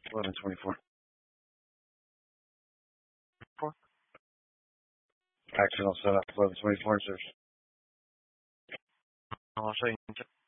1124. Four. Action all set up. 1124, sir. I'll show you.